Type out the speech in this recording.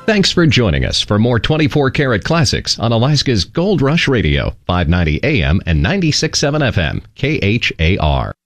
Thanks for joining us for more 24 Karat Classics on Alaska's Gold Rush Radio, 590 AM and 96.7 FM, KHAR.